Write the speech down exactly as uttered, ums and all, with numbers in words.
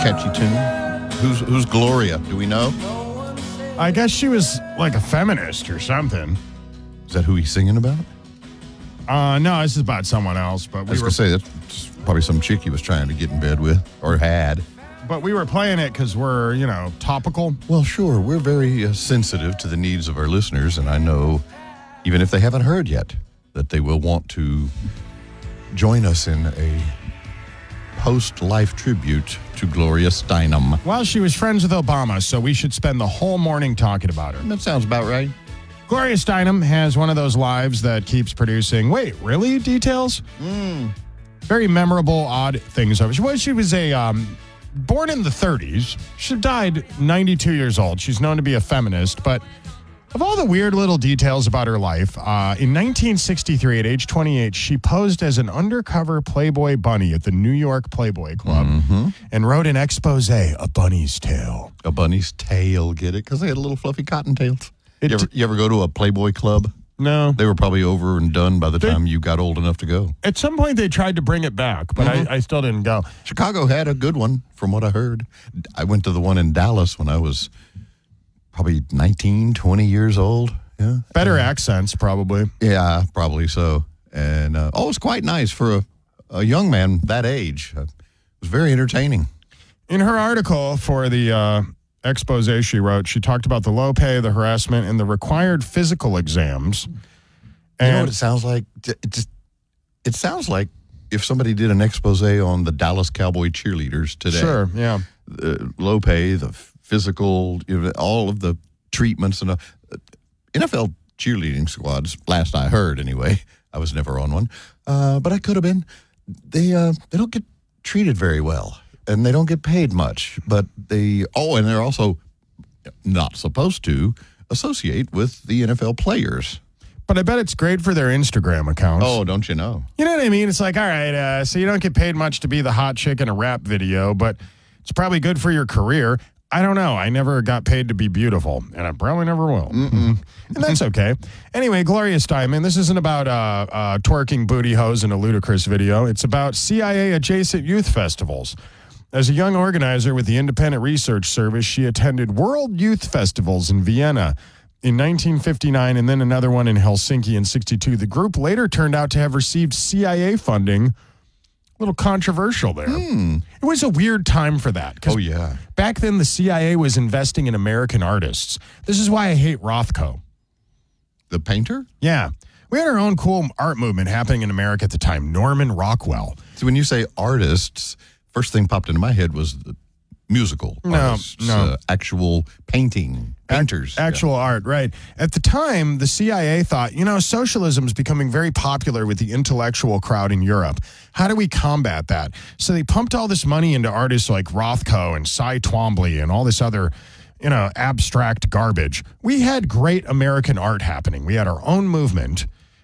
catchy tune. Who's who's Gloria? Do we know? I guess she was like a feminist or something. Is that who he's singing about? Uh, no, this is about someone else. But I we was were going to say, that's probably some chick he was trying to get in bed with, or had. But we were playing it because we're, you know, topical. Well, sure. We're very uh, sensitive to the needs of our listeners, and I know, even if they haven't heard yet, that they will want to join us in a post-life tribute to Gloria Steinem. Well, she was friends with Obama, so we should spend the whole morning talking about her. That sounds about right. Gloria Steinem has one of those lives that keeps producing, wait, really? Details? Mm. Very memorable, odd things of it. She was, she was a, um, born in the thirties. She died ninety-two years old. She's known to be a feminist, but of all the weird little details about her life, uh, in nineteen sixty-three, at age twenty-eight, she posed as an undercover Playboy bunny at the New York Playboy Club mm-hmm. and wrote an expose, A Bunny's Tale. A bunny's tail, get it? Because they had little fluffy cottontails. It You ever, d- you ever go to a Playboy club? No. They were probably over and done by the They- time you got old enough to go. At some point, they tried to bring it back, but Mhm. I, I still didn't go. Chicago had a good one, from what I heard. I went to the one in Dallas when I was probably nineteen, twenty years old. Yeah. Better accents, probably. Yeah, probably so. And uh, oh, it was quite nice for a, a young man that age. Uh, it was very entertaining. In her article for the uh, expose she wrote, she talked about the low pay, the harassment, and the required physical exams. And You know what it sounds like? It just it sounds like if somebody did an expose on the Dallas Cowboy cheerleaders today. Sure, yeah. The low pay, the physical, you know, all of the treatments and uh, N F L cheerleading squads. Last I heard, anyway, I was never on one, uh, but I could have been. They uh, they don't get treated very well, and they don't get paid much. But they oh, and they're also not supposed to associate with the N F L players. But I bet it's great for their Instagram accounts. Oh, don't you know? You know what I mean? It's like, all right, uh, so you don't get paid much to be the hot chick in a rap video, but it's probably good for your career. I don't know. I never got paid to be beautiful, and I probably never will. Mm-mm. And that's okay. Anyway, Gloria Steinem, this isn't about uh, uh, twerking booty hoes in a ludicrous video. It's about C I A-adjacent youth festivals. As a young organizer with the Independent Research Service, she attended World Youth Festivals in Vienna in nineteen fifty-nine and then another one in Helsinki in sixty-two. The group later turned out to have received C I A funding. A little controversial there. Hmm. It was a weird time for that. 'cause Oh, yeah. back then, the C I A was investing in American artists. This is why I hate Rothko. The painter? Yeah. We had our own cool art movement happening in America at the time. Norman Rockwell. See, when you say artists, first thing popped into my head was the musical No, artists, no. uh, actual painting, painters. Actual art, right. At the time, the C I A thought, you know, socialism is becoming very popular with the intellectual crowd in Europe. How do we combat that? So they pumped all this money into artists like Rothko and Cy Twombly and all this other, you know, abstract garbage. We had great American art happening. We had our own movement.